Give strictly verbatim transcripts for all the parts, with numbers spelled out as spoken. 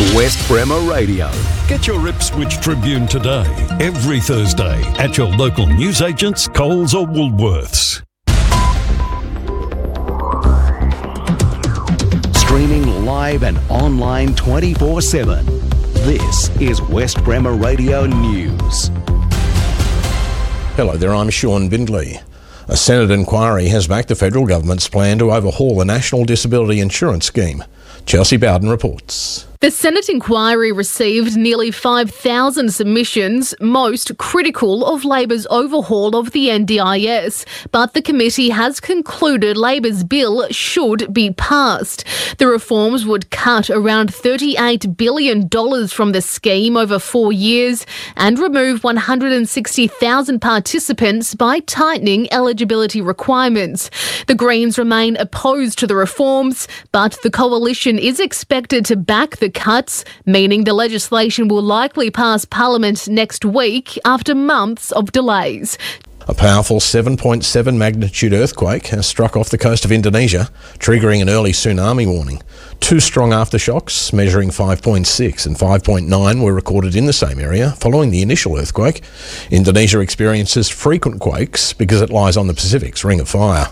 West Bremer Radio. Get your Ipswich Tribune today, every Thursday, at your local newsagents, Coles or Woolworths. Streaming live and online twenty-four seven. This is West Bremer Radio News. Hello there, I'm Sean Bindley. A Senate inquiry has backed the federal government's plan to overhaul the National Disability Insurance Scheme. Chelsea Bowden reports. The Senate inquiry received nearly five thousand submissions, most critical of Labor's overhaul of the N D I S. But the committee has concluded Labor's bill should be passed. The reforms would cut around thirty-eight billion dollars from the scheme over four years and remove one hundred sixty thousand participants by tightening eligibility requirements. The Greens remain opposed to the reforms, but the coalition is expected to back the cuts, meaning the legislation will likely pass Parliament next week after months of delays. A powerful seven point seven magnitude earthquake has struck off the coast of Indonesia, triggering an early tsunami warning. Two strong aftershocks, measuring five point six and five point nine, were recorded in the same area following the initial earthquake. Indonesia experiences frequent quakes because it lies on the Pacific's Ring of Fire.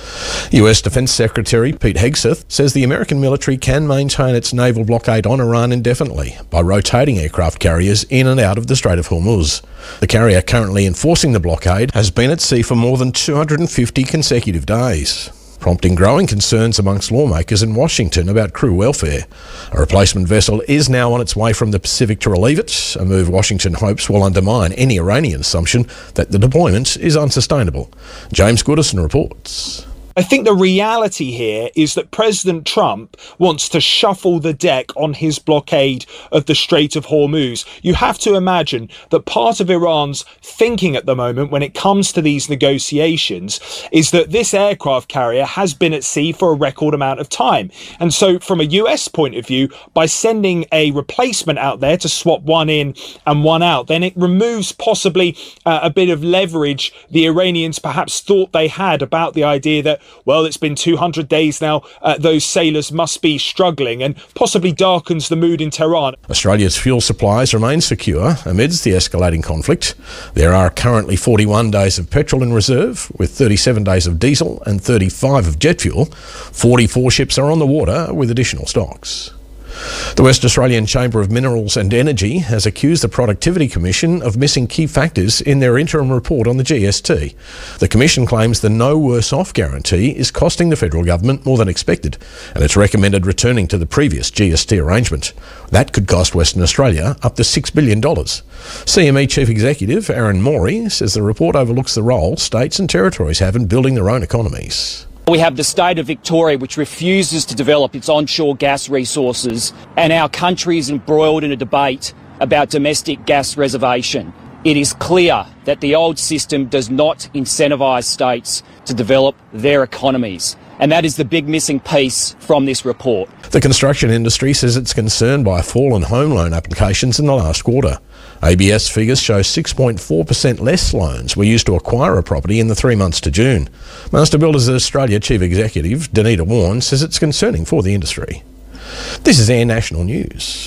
U S Defence Secretary Pete Hegseth says the American military can maintain its naval blockade on Iran indefinitely by rotating aircraft carriers in and out of the Strait of Hormuz. The carrier currently enforcing the blockade has been at sea for more than two hundred fifty consecutive days, prompting growing concerns amongst lawmakers in Washington about crew welfare. A replacement vessel is now on its way from the Pacific to relieve it, a move Washington hopes will undermine any Iranian assumption that the deployment is unsustainable. James Goodison reports. I think the reality here is that President Trump wants to shuffle the deck on his blockade of the Strait of Hormuz. You have to imagine that part of Iran's thinking at the moment when it comes to these negotiations is that this aircraft carrier has been at sea for a record amount of time. And so from a U S point of view, by sending a replacement out there to swap one in and one out, then it removes possibly uh, a bit of leverage the Iranians perhaps thought they had about the idea that, well, it's been two hundred days now, uh, those sailors must be struggling, and possibly darkens the mood in Tehran. Australia's fuel supplies remain secure amidst the escalating conflict. There are currently forty-one days of petrol in reserve, with thirty-seven days of diesel and thirty-five of jet fuel. forty-four ships are on the water with additional stocks. The West Australian Chamber of Minerals and Energy has accused the Productivity Commission of missing key factors in their interim report on the G S T. The Commission claims the no worse off guarantee is costing the federal government more than expected, and it's recommended returning to the previous G S T arrangement. That could cost Western Australia up to six billion dollars. C M E Chief Executive Aaron Morey says the report overlooks the role states and territories have in building their own economies. We have the state of Victoria, which refuses to develop its onshore gas resources, and our country is embroiled in a debate about domestic gas reservation. It is clear that the old system does not incentivise states to develop their economies, and that is the big missing piece from this report. The construction industry says it's concerned by a fall in home loan applications in the last quarter. A B S figures show six point four percent less loans were used to acquire a property in the three months to June. Master Builders Australia Chief Executive Danita Warren says it's concerning for the industry. This is Air National News.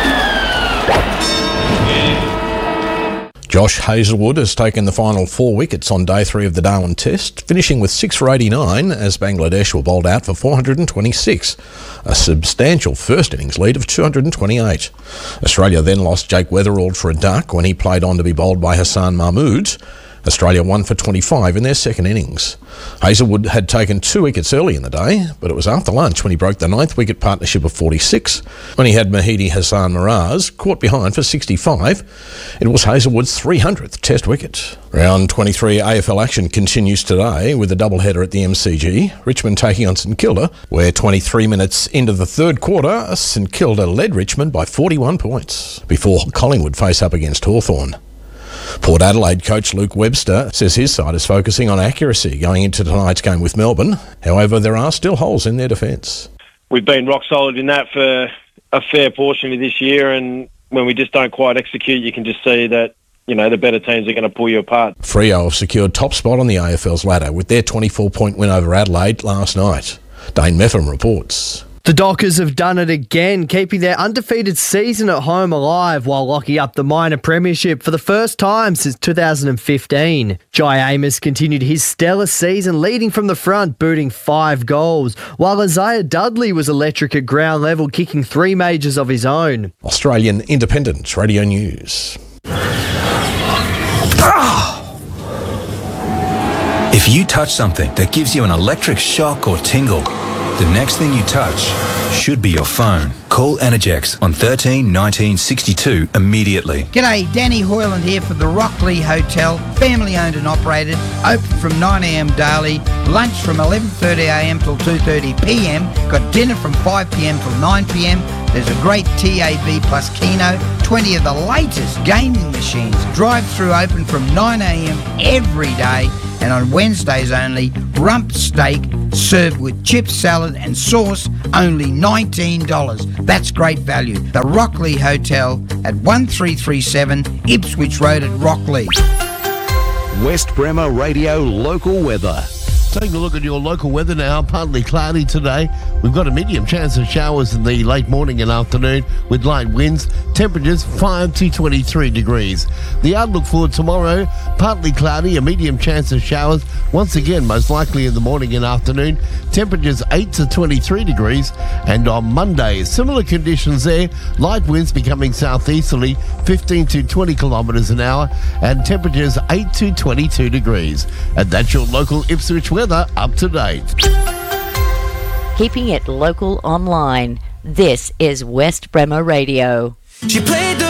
Josh Hazlewood has taken the final four wickets on day three of the Darwin Test, finishing with six for eighty-nine as Bangladesh were bowled out for four hundred twenty-six, a substantial first innings lead of two hundred twenty-eight. Australia then lost Jake Weatherald for a duck when he played on to be bowled by Hassan Mahmood. Australia won for twenty-five in their second innings. Hazlewood had taken two wickets early in the day, but it was after lunch when he broke the ninth wicket partnership of forty-six, when he had Mahidi Hassan Miraz caught behind for sixty-five. It was Hazlewood's three hundredth Test wicket. Round twenty-three A F L action continues today with a doubleheader at the M C G, Richmond taking on St Kilda, where twenty-three minutes into the third quarter, St Kilda led Richmond by forty-one points, before Collingwood face up against Hawthorn. Port Adelaide coach Luke Webster says his side is focusing on accuracy going into tonight's game with Melbourne. However, there are still holes in their defence. We've been rock solid in that for a fair portion of this year, and when we just don't quite execute, you can just see that, you know, the better teams are going to pull you apart. Freo have secured top spot on the A F L's ladder with their twenty-four point win over Adelaide last night. Dane Meffam reports. The Dockers have done it again, keeping their undefeated season at home alive while locking up the minor premiership for the first time since two thousand fifteen. Jai Amos continued his stellar season, leading from the front, booting five goals, while Isaiah Dudley was electric at ground level, kicking three majors of his own. Australian Independent Radio News. If you touch something that gives you an electric shock or tingle, the next thing you touch should be your phone. Call Energex on thirteen nineteen sixty-two immediately. G'day, Danny Hoyland here for the Rockley Hotel, family owned and operated, open from nine a m daily, lunch from eleven thirty a m till two thirty p m, got dinner from five p m till nine p m. There's a great T A V plus Keno, twenty of the latest gaming machines, drive-through open from nine a m every day, and on Wednesdays only, rump steak served with chips, salad and sauce, only nineteen dollars. That's great value. The Rockley Hotel at one three three seven Ipswich Road at Rockley. West Bremer Radio local weather. Taking a look at your local weather now, partly cloudy today. We've got a medium chance of showers in the late morning and afternoon with light winds. Temperatures five to twenty-three degrees. The outlook for tomorrow, partly cloudy, a medium chance of showers. Once again, most likely in the morning and afternoon. Temperatures eight to twenty-three degrees. And on Monday, similar conditions there. Light winds becoming southeasterly, fifteen to twenty kilometres an hour. And temperatures eight to twenty-two degrees. And that's your local Ipswich weather. Weather up to date. Keeping it local online. This is West Bremer Radio. She played the